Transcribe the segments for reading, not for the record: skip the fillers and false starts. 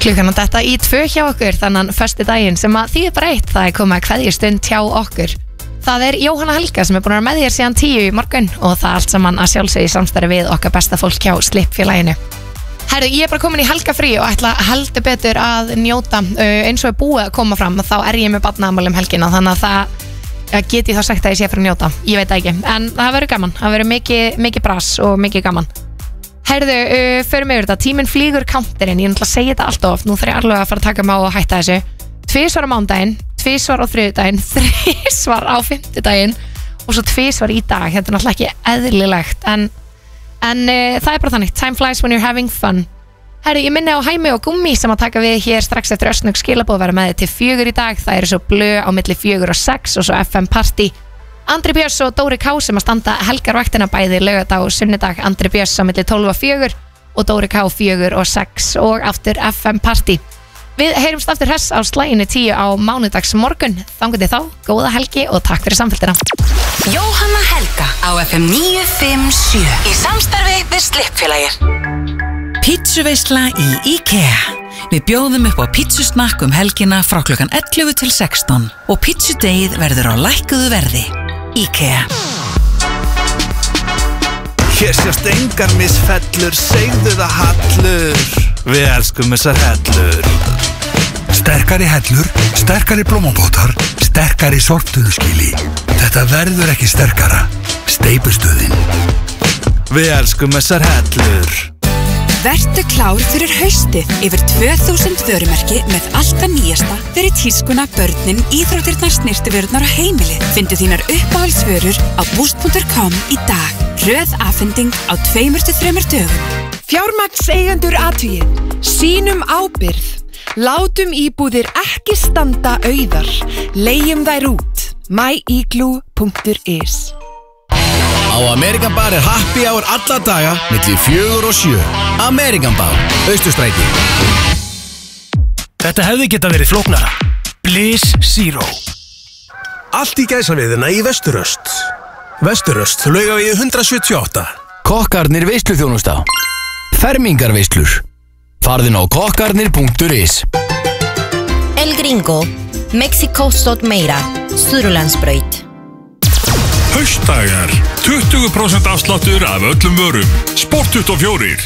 Klukkan að detta í 2 hjá okkur þannig föstudaginn sem að þýðir bara eitt, það komið að kveðjustund hjá okkur. Það Jóhanna Helga sem búin að vera með þér síðan 10 í morgun og það allt saman að sjálfsögja í samstarfi við okkar besta fólk hjá Slipp-félaginu. Herru, ég bara komin í helgafrí og ætla heldur betur að njóta eins og búið að koma fram, þá ég með barnaafmæli helgina, þannig að það get ég þá sagt að ég sé fyrir að njóta, ég veit ekki, en það verður gaman, það verður mikið bras og mikið gaman. Herðu, förum yfir þetta, tíminn flýgur counterinn, ég ætla að segja þetta allt of, nú þarf ég alveg að fara að taka mig á og hætta þessu. 2 á mánudaginn, 2 á þriðjudaginn, 3 á fimmtudaginn og svo 2 í dag, þetta náttúrulega ekki eðlilegt, en það bara þannig, time flies when you're having fun. Herru, ég minni á Hæmi og Gummi sem að taka við hér strax eftir Ösnug skilaboð vera með þið til 4 í dag, það eru svo blöð á milli 4 og 6 og svo FM Party. Andri Björns og Dóri K sem að standa helgarvaktina bæði laugardag og sunnudag, Andri Björns á milli 12 og 4 og Dóri K 4 og 6 og aftur FM Party. Við heyrumst aftur hress á slaginu 10 á mánudags morgun. Þangað til þá, góða helgi og takk fyrir samfélgina. Jóhanna Helga á FM 957 í samstarfi við Slipp-félagið. Pítsuveisla í IKEA. Við bjóðum upp á pítsusnakk helgina frá klukkan 11 til 16 og pítsudegið verður á lækkuðu verði. IKEA. Hér sjást engar misfellur, segðu það hallur. Við elskum þessar hellur. Sterkari hellur, sterkari blómabótar, sterkari sortuðuskili. Þetta verður ekki sterkara. Steypustöðin. Við elskum þessar hellur. Vertu klár fyrir haustið. Yfir 2000 vörumerki með allt það nýjasta fyrir tískuna, börnin, íþróttirnar, snyrtivörurnar og heimilið. Findu þínar uppáhaldsvörur á boost.com í dag. Röð afhending á 2-3 dögum. Fjármagnseigendur athugið. Sýnum ábyrgð. Látum íbúðir ekki standa auðar. Leigjum þær út. myigloo.is. Á Amerikan Bar happy hour alla daga milli 4 og 7. Amerikan Bar, Austurstræti. Þetta hefði geta verið flóknara. Bliss Zero. Allt í gæsaviðina í Vesturöst. Vesturöst, Laugavegi 178. Kokkarnir veisluþjónusta. Fermingarveislur. Farðin á kokkarnir.is. El Gringo, Mexico Stott Meira, Suðurlandsbraut. Haustdagar, 20% afsláttur af öllum vörum. Sport24.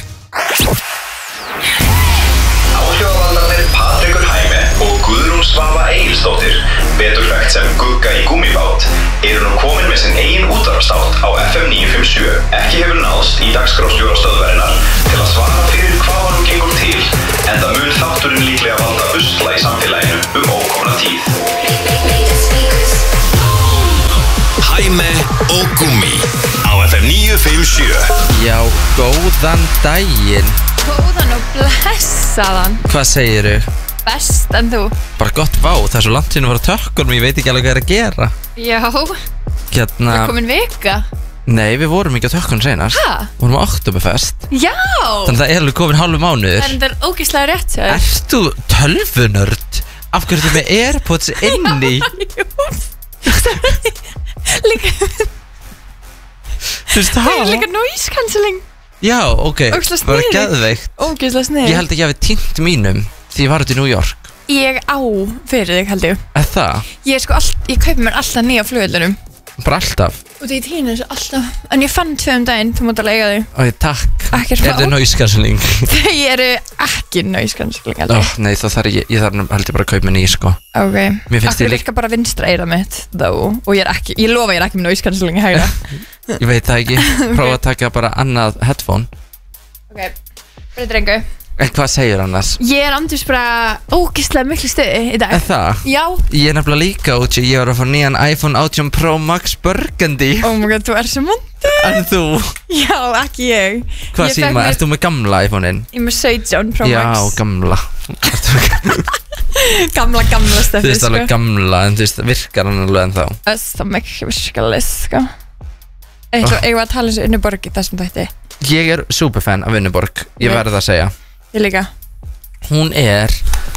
Áhrifavaldarnir Patrekur Hæmi og Guðrún Svava Egilsdóttir, betur þekkt sem Gugga í gúmmibát, eru nú komin með sinn eigin útvarpsþátt á FM 957. Ekki hefur náðst í dagskrárstjórastöðvarinnar til að svara fyrir hvað nú gengur til, enda mun þátturinn líklega valda usla í samfélaginu ókomna tíð. Hæmi og Gummi á FM 957. Já, góðan daginn. Góðan og blessaðan. Hvað segirðu? Best en þú. Bara gott vá, það svo langt síðan að fara tökkunum, ég veit ekki alveg hvað að gera. Já. Hérna. Það komin vika. Nei, við vorum ekki á tökkunum senast. Hæ? Við vorum á Oktoberfest. Já. Þannig að það alveg komin hálfu mánuður. Það er ógeðslega rétt. Ert þú tölvunörd? Af hverju ertu með AirPods inni? Líka. Þú veist það? Það er líka noise cancelling. Já, ok. Ógeðslega Bara sniðugt. geðveikt. Ógeðslega sniðugt. Ég held ekki að við týnt mínum því ég var út í New York. Ég á fyrir þig held ég. Það? Ég kaupi mér alltaf nýja flugvöllunum. Bara alltaf? Og það týna þessu alltaf. En ég fann 2 daginn, þú mátt alveg eiga þau. Ói, takk. Ekkert mál. Er það noise cancelling? Þau eru ekki noise cancelling held ég. Nei, þá þarf ég held ég bara að kaupa mér ný, sko. Ok. Mér finnst ég virka bara vinstra eyrað mitt þó. Og ég lofa ég er ekki með noise cancelling hægra. Ég veit það ekki. Prófa að taka bara annað headphone. Ok, fyrir drengu. En hvað segir annars? Ég er andurs bara ógeðslega miklu stuði í dag. Það? Já. Ég er nefnilega líka út í, ég var að fá nýjan iPhone 18 Pro Max Burgundy. Oh my god, þú er svo mondur. En þú? Já, ekki ég. Hvað síma, ert þú með gamla iPhone-in? Ég er með 17 Pro Max. Já, gamla. Gamla stöfið, Þú veist alveg gamla, en þú veist, virkar hann alveg en þá. Það er miklu virkalega, sko. Ég var að tala þessu Unnuborg í þessum þætti. Ég er superfan af Unnuborg, ég verð að segja. Ég líka. Hún er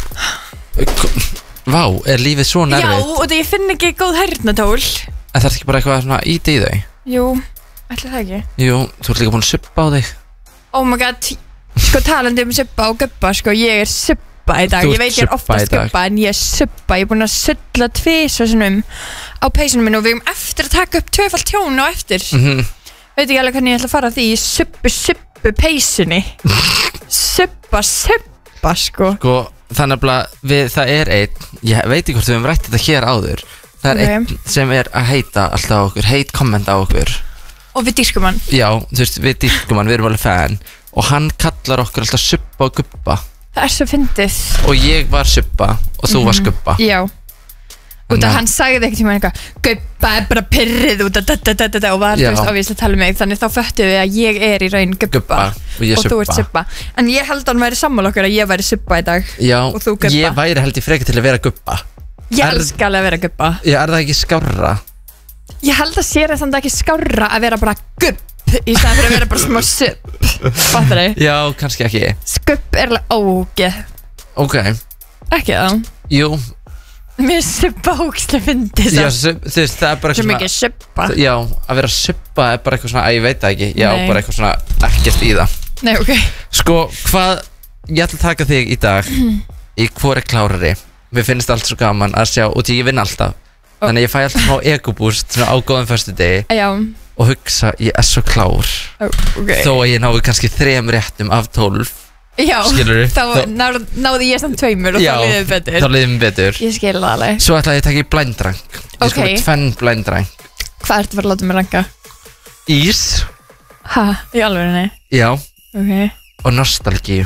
Vá, er lífið svo nervið? Já, og ég finn ekki góð hernatól. En það er ekki bara eitthvað svona íti í þau? Jú, ætli það ekki. Jú, þú ert líka búin að suppa á þig. Oh my god, sko talandi subba og gubba, sko, ég er subba subba í dag. Ég veit ég ofta skubba en ég subba. Ég búin að sulla 2 á peysunum minn og við eftir að taka upp 2-falt tjón á eftir. Veit ekki alveg hvernig ég ætla að fara því í subbu peysunni. Subba sko. Þannig að það einn, ég veit ekki hvort við höfum rætt þetta hér áður. Það einn sem að heita alltaf okkur, komment á okkur. Og við dýrkum hann. Já, þú veist, við dýrkum hann, við erum alveg fan. Og hann kallar okkur alltaf subba og gubba. Það svo fyndið. Og ég var subba og þú var skubba. Já. Út af hann sagði ekkert tíma eitthvað gubba bara pirrið út af og var, þú veist, ávíslega að tala um mig. Þannig þá föttum við að ég í raun gubba og þú ert subba. En ég held að hann væri sammála okkur að ég væri subba í dag. Já, og þú gubba. Ég væri held í frekar til að vera gubba. Ég elska alveg að vera gubba. Já, það ekki skárra? Ég held að sér að það ekki skárra að vera bara gubb í staðan fyrir að vera bara smá subb. Fattar þau? Já, kannski ekki. Skubb alveg ógeð. Ok. Ekki það? Jú. Mér subba ógeðslega fyndið. Já, þú veist, það bara eitthvað svona. Svo mikið subba. Já, að vera subba bara eitthvað svona, ég veit það ekki. Já, bara eitthvað svona ekkert í það. Nei, ok. Sko, ég ætla að taka þig í dag í hvor klárari. Mér finnst allt svo gaman að sjá, og ég vinn alltaf. Þannig ég fæ alltaf smá ego-boost svona á góðum föstudegi. Já. Og hugsa, ég svo klár. Þó að ég náðu kannski 3 réttum af 12. Já, skilurðu? Þá náði ég samt 2 og þá liðið betur. Já, þá liðið betur. Ég skil það alveg. Svo ætla ég að taka í blændrang. Ég sko með 2 blændrang. Hvað ertu að fara að láta mig ranka? Ís. Ha, í alvörinni? Já. Ok. Og nostalgíu.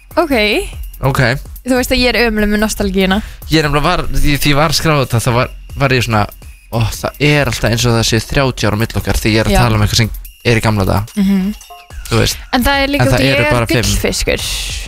Ok. Þú veist að ég ömuleg með nostalgíuna. Ég nefnilega því ég var að skráða þetta, þá var ég svona, það alltaf eins og það sé 30 ára á milli okkar því ég að tala um eitthvað sem í gamla daga. Þú veist. En það líka út ég gullfiskur.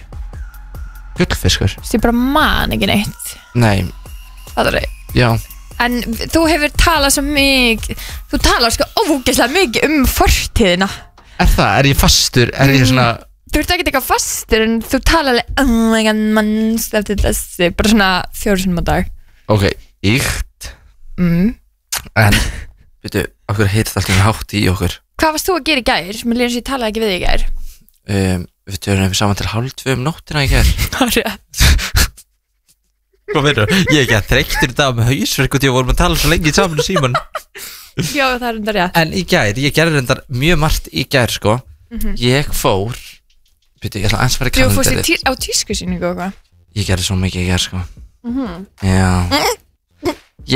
Gullfiskur? Þú veist, ég bara man ekki neitt. Nei. Það er það. Já. En þú hefur talað svo mikið, þú talað sko ógeðslega mikið fortíðina. Er það? Er ég fastur? Er ég svona... Þú ert ekki eitthvað fastur en þú tala alveg oh my god, manns eftir þessi bara svona 4 sinnum á dag. Ok, íkt. En, veitu, okkur heitir það alltaf hátt í okkur. Hvað varst þú að gera í gær? Mér líður eins og ég talaði ekki við þig í gær. Við erum saman til 1:30 nóttina í gær. Það er rétt. Hvað veitur, ég er ekki að þreyttur þetta með hausverk og því að vorum að tala svo lengi saman í síman. Já, það er reyndar rétt. En í gær, ég gerði reyndar mjög margt í gær, sko. Ég fór ég ætla aðeins að fara í kalendarið. Þú fórst á tískusýningu og hvað? Ég gerði svo mikið í gær, sko. Já.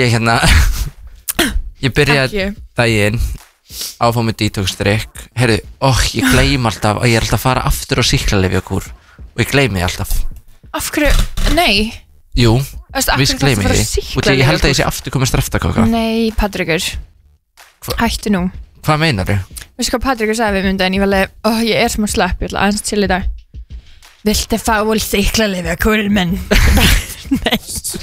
Ég byrjaði daginn á að fá mig detox-drykk. Heyrðu, ég gleym alltaf að ég er alltaf að fara aftur á sýklalyfjakúr og ég gleymi alltaf. Af hverju? Nei. Jú, víst gleymi því. Ég held að ég sé aftur komið streftakóka. Nei, Patrikur. Hættu nú. Hvað meinar þau? Veistu hvað Patrikur sagði við myndi en ég er smá slepp, ég ætla aðeins til í dag. Viltu fá sýklalyfjakúrinn minn? Nei.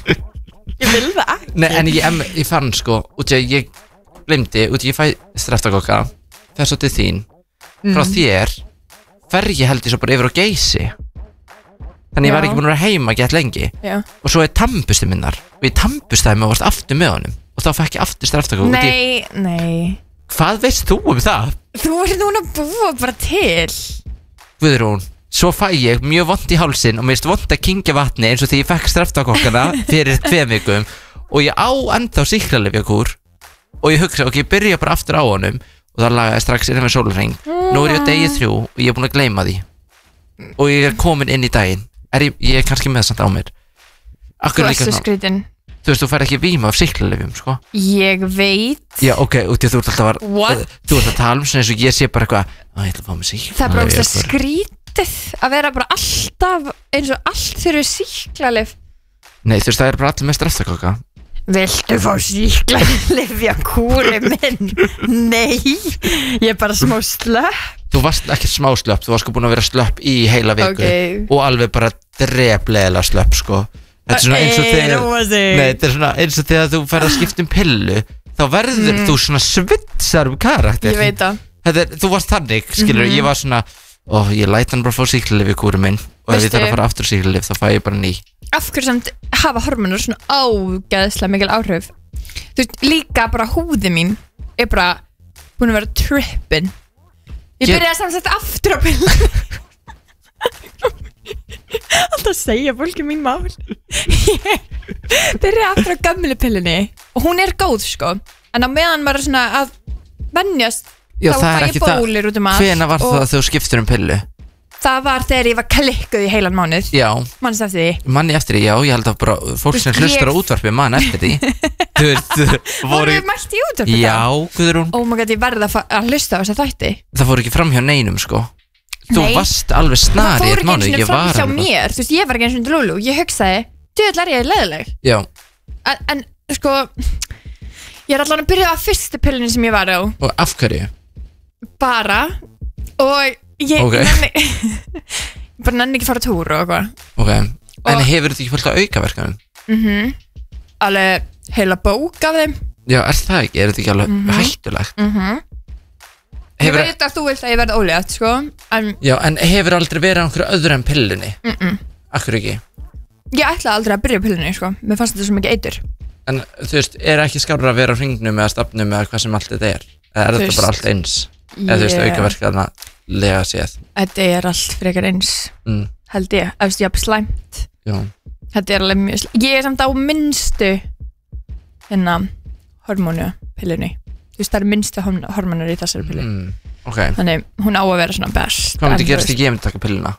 Ég vil það ekki. Nei, en ég fann sko, út í að ég glemdi, út í að ég fæ streftakóka, það svo til þín. Frá þér fer ég held ég svo bara yfir á Geysi. Þannig ég var ekki búin að vera heima gett lengi. Já. Og svo tannbusti minnar. Og ég tannbustaði mig og varst aftur með honum. Og þá fekk ég aftur streftakóka. Nei. Hvað veist þú um það? Þú ert núna að búa bara til. Guðrún, svo fæ ég mjög vont í hálsin og mér erst vont að kyngja vatni eins og því ég fekk streftakókana fyrir 2 vikum og ég á ennþá sýklalyfjakúr og ég hugsa, ég byrja bara aftur á honum og það lagaði strax innan með sólarhring. Nú er ég á degi 3 og ég er búin að gleyma því og ég er komin inn í daginn. Ég er kannski meðsamt á mér. Þú ert svo skrítinn. Þú veist, þú fær ekki víma af sýklalyfjum, sko. Ég veit. Já, ok, út í að þú ert alltaf að tala um svona eins og ég sé bara eitthvað ég ætla að fá mig sýklalyfjum. Það er bara alltaf skrítið að vera bara alltaf eins og allt þurru sýklalyf. Nei, þú veist, það er bara allir með streftakóka. Viltu fá sýklalyfjakúrinn minn? Nei, ég er bara smá slöpp. Þú varst ekki smá slöpp, þú varst sko búin að vera slöpp í heila viku og alveg bara dreplegilega slöpp, sko. Þetta er svona eins og þetta er svona eins og þegar þú ferð að skipta pillu þá verður þú svona svitsar karakter. Ég veit það. Þú varst þannig, skilur, ég var svona ég læt hann bara fá sýklalyfjakúrinn minn og ef ég þarf að fara aftur sýklalyf þá fæ ég bara ný. Af hverju samt hafa hormonur svona ágæðslega mikil áhrif? Þú veist, líka bara húði mín er bara búin að vera trippin. Ég byrjaði samsett aftur á pillu. Alltaf segja fólki mín mál. Ég byrja aftur á gömlu pillunni og hún góð sko, en á meðan maður svona að venjast Já, þá fæ ég bólir út allt. Hvenær var það að þú skiptir pillu? Það var þegar ég var klikkuð í heilan mánuð. Já. Manst eftir því? Manni eftir því, já, ég held að bara fólk sem hlustar á útvarpi mann eftir því. Voru við mætt í útvarpi? Já, Guðrún. Oh my god, ég verði að hlusta á þess að þætti. Það fór ekki fram hjá neinum, sko. Þú varst alveg snari í eitt mánuð. Það fór ekki eins og fram hjá mér, þú veist, ég var ekki eins og Lulu. Ég hugsaði, djöðl ég leiðileg. Já. En sko, ég allan að byrja á fyrstu pillunni sem ég var á. Og af hverju? Bara, og ég bara nenni ekki fara túr og eitthvað. Ok, en hefur þetta ekki fylgt á aukaverkanum? Alveg heila bók af þeim. Já, það ekki? Þetta ekki alveg hættulegt? Ég veit að þú vilt að ég verði ólétt, sko. Já, en hefur aldrei verið á einhverju öðru en pillunni? Akkur ekki? Ég ætlaði aldrei að byrja á pillunni, sko. Mér fannst þetta svo mikið eitur. En þú veist, ekki skárra að vera á hringnum eða stafnum eða hvað sem allt þetta eða þetta bara allt eins? Eða þú veist, aukaverkana lega séð. Þetta allt frekar eins, held ég. Ef ég haf slæmt. Já. Þetta alveg mjög slæmt. Ég samt á minnstu hormónu pillunni. Þú veist, það minnstu hormónur í þessari pillu. Ok. Þannig, hún á að vera svona best. Hvað myndi gerast ekki ég myndi taka pilluna?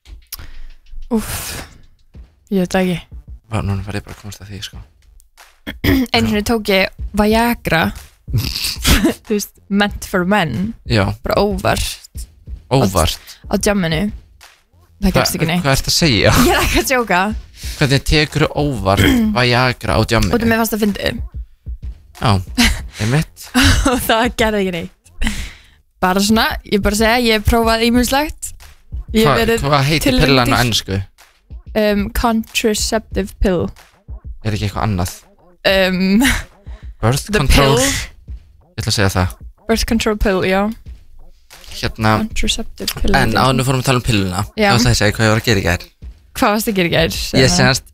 Ég veit ekki. Núna var ég bara að komast að því, sko. Einu sinni tók ég Viagra. Þú veist, meant for men. Já. Bara óvart. Óvart? Á jamminu. Það gerst ekki neitt. Hvað ertu að segja? Ég ekki að djóka. Hvernig tekur þú óvart Viagra á jamminu? Og þú með fannst að fyndið. Já, einmitt. Og það gerði ekki neitt. Bara svona, ég bara segja, ég hef prófað ímjömslegt. Hvað heitir pillan á ennsku? Contraceptive pill. Ekki eitthvað annað? Birth control. Ég ætla að segja það. Birth control pill, já. Contraceptive pill. En áður fórum að tala pilluna. Já. Og það segja hvað ég var að gera í gær. Hvað varst að gera í gær? Ég segast,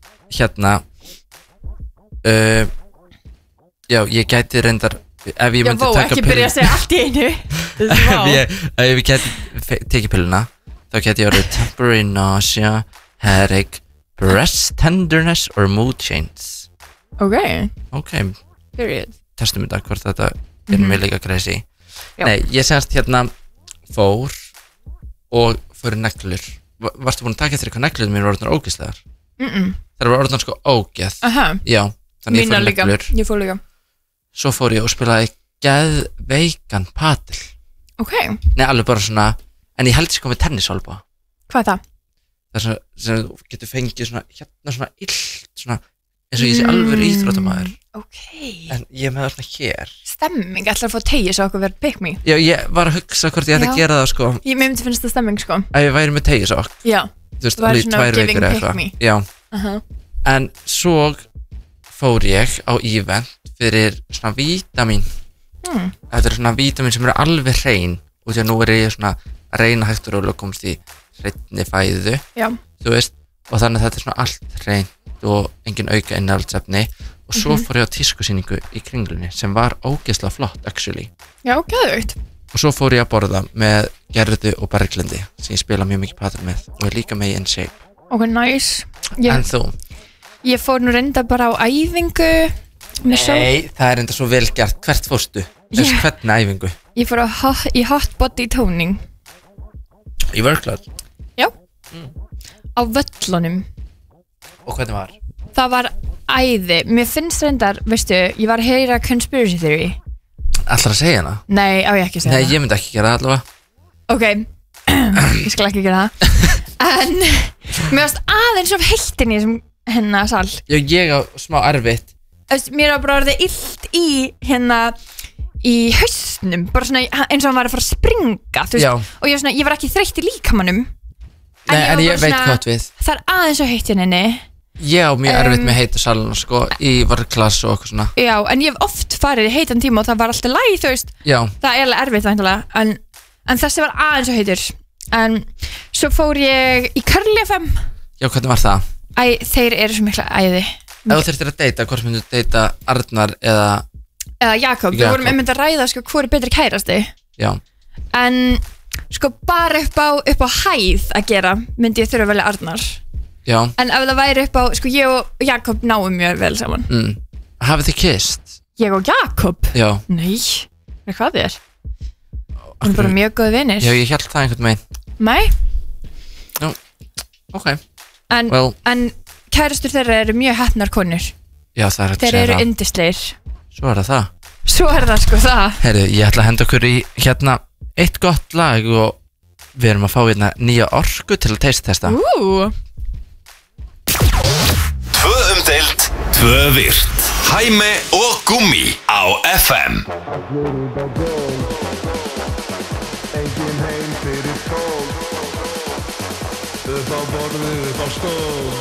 já, ég gæti reyndar ef ég myndi taka ekki byrja að segja allt í einu. Ef ég gæti tekið pilluna þá gæti ég orðið temporary nausea, headache, breast tenderness or mood change. Ok. Period. Testum þetta hvort þetta mig líka crazy. Nei, ég segast fór og fór neglur. Varstu búin að taka eftir eitthvað neglur mér var orðnar ógeðslegar? Það var orðnar sko ógeð. Já, þannig ég fór neglur. Ég fór líka. Svo fór ég og spilaði geðveikan padel. Ok. Nei, alveg bara svona, en ég held sko með tennisolba. Hvað er það? Það er svona, sem þú getur fengið svona, svona illt, svona, eins og ég sé alveg íþróttamæður. Ok. En ég með þarna hér. Stemming, ætlar að fá tegis og okkur verið pick me. Já, ég var að hugsa hvort ég ætti að gera það sko. Ég myndi finnst það stemming sko. Að ég væri með tegis og okkur. Já. Þú veist, alveg 2 vikur eða eitthvað. Já. En svo fór ég á event fyrir svona vítamín. Þetta svona vítamín sem alveg hrein og því að nú ég svona að reyna hægt og rólega komst í hreinni fæðu. Já. Þú veist, og þannig að þetta svona allt hreint og engin auka innihaldsefni og svo fór ég á tískusýningu í Kringlunni sem var ógeðslega flott actually. Já, geðveikt. Og svo fór ég að borða með Gerðu og Berglindi sem ég spila mjög mikið padel með og er líka með í InShape. Ok, nice. En þú? Ég fór nú reynda bara á æfingu. Nei, það er enda svo vel gert. Hvert fórstu? Hvernig æfingu? Ég fór í hot body toning. Í Workload? Já. Á völlunum. Og hvernig var? Það var æði. Mér finnst reyndar, veistu, ég var að heyra conspiracy theory. Ætlar að segja hana? Nei, á ég ekki að segja hana. Nei, ég myndi ekki gera það allavega. Ok, ég skal ekki gera það. En mér varst aðeins of heilt inn í þessum sal. Já, ég á smá erfitt. Mér var bara orðið illt í hausnum, bara svona eins og hann var að fara að springa, þú veist, og ég var ekki þreytt í líkamannum. Nei, en ég veit hvað við. Það er aðeins og heitt henni. Ég á mjög erfitt með heitu saluna, sko, í varklass og okkur svona. Já, en ég hef oft farið í heitan tíma og það var alltaf læg, þú veist. Já. Það er alveg erfitt væntanlega, en þessi var aðeins og heitur. En svo fór ég í Curly FM. Já, hvernig var það? Þeir eru svo mikla æði. Ef þú þurftir að deyta, hvort myndu deyta Arnar eða Jakob. Við vorum einmitt að ræða sko hvor er betri kærasti. Já. En sko bara upp á hæð að gera myndi ég þurfa að velja Arnar. Já. En ef það væri upp á, sko ég og Jakob náum mjög vel saman Hafið þið kysst? Ég og Jakob? Já. Nei, hvað er? Hún er bara mjög góð vinir. Já, ég held það einhvern veginn. Nei? Já, ok. En kærastur þeirra eru mjög heppnar konur. Já, það er hægt að segja það. Þeir eru yndislegir. Svo er það. Svo er það sko það. Herru, ég ætla að henda okkur í hérna eitt gott lag og við erum að fá hérna nýja orku til að taste-testa. 2 umdeilt, 2 virt. Hæmi og Gúmi á FM. Engin heim fyrir skól. Upp á borðið, upp á stól.